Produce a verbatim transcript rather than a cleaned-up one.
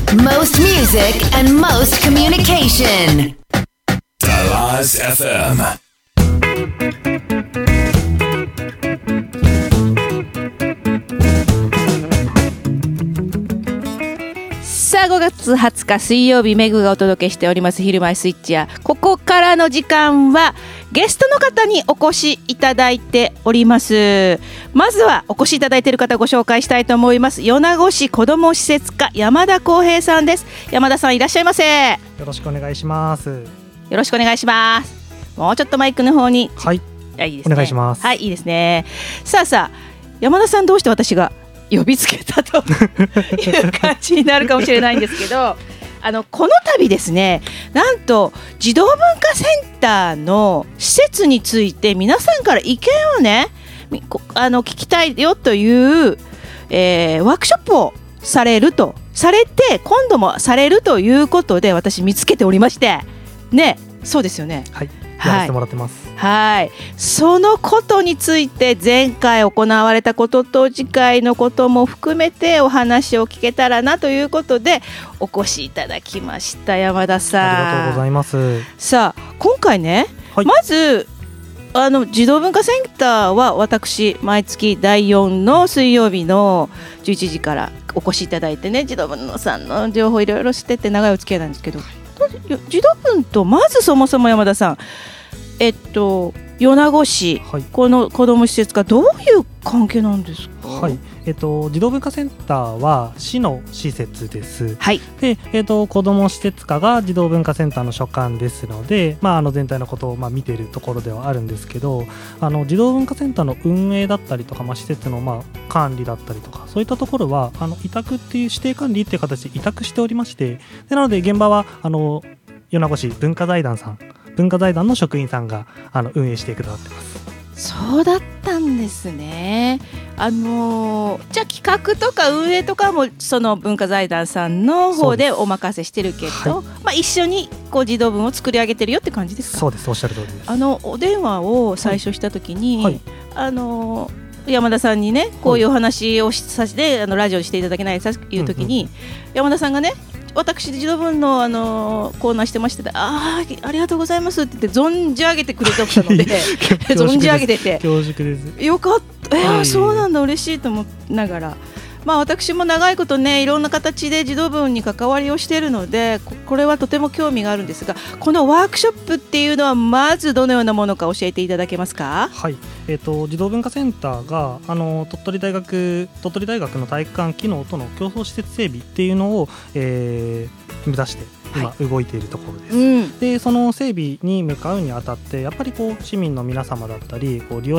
Most music and most communication. Dallas エフエム。 さあごがつはつか水曜日、メグがお届けしております昼前スイッチや、ここからの時間はゲストの方にお越しいただいております。まずはお越しいただいている方をご紹介したいと思います。米子市子ども施設課山田康平さんです。山田さんいらっしゃいませ。 よろしくお願いします。 よろしくお願いします。もうちょっとマイクの方に、 はい、 あ、いいですね、 お願いします。 はい、いいですね。さあさあ、山田さんどうして私が呼びつけたという感じになるかもしれないんですけどあのこの度ですね、なんと児童文化センターの施設について皆さんから意見をねあの聞きたいよという、えー、ワークショップをされるとされて今度もされるということで私見つけておりましてね。そうですよね。 はい、やらせてもらってます。 はい、そのことについて前回行われたことと次回のことも含めてお話を聞けたらなということでお越しいただきました。山田さん、 ありがとうございます。 さあ今回ね、はい、まずあの児童文化センターは私毎月だいよんの水曜日のじゅういちじからお越しいただいてね、児童文のさんの情報いろいろしてて長いお付き合いなんですけど、児童文とまずそもそも山田さん、えっと、米子市、はい、この子ども施設がどういう関係なんですか？ はい、えっと、児童文化センターは市の施設です。 はい、 で、えっと、子ども施設課が児童文化センターの所管ですので、まあ、あの全体のことをまあ見ているところではあるんですけど、あの児童文化センターの運営だったりとか、まあ、施設のまあ管理だったりとか、そういったところはあの委託っていう指定管理っていう形で委託しておりまして、でなので現場はあの米子市文化財団さん文化財団の職員さんがあの運営してくださってます。 そうだったんですね。あのー、じゃあ企画とか運営とかもその文化財団さんの方でお任せしてるけど、はい、まあ、一緒にこう児童文を作り上げてるよって感じですか？ そうです、おっしゃる通りです。 あのお電話を最初した時に、はいはい、あのー、山田さんにねこういうお話をさせて、はい、あのラジオにしていただけないかという時に、うんうん、山田さんがね、私児童文の、あのー、コーナーしてまして、あーありがとうございますって言って存じ上げてくれてたので存じ上げてて恐縮です。 よかった、えーはい、そうなんだ、嬉しいと思いながら、まあ、私も長いことねいろんな形で児童文に関わりをしているので こ, これはとても興味があるんですが、このワークショップっていうのはまずどのようなものか教えていただけますか？ はい、えー、と児童文化センターがあの鳥取大学鳥取大学の体育館機能との共同施設整備っていうのを、えー、目指して今動いているところです。はい、うん、でその整備に向かうにあたってやっぱりこう市民の皆様だったりこう利用